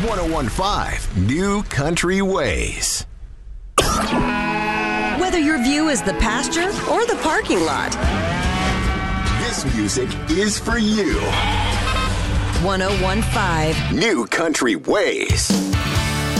1015 New Country Ways. Whether your view is the pasture or the parking lot, This music is for you. 1015 New Country Ways.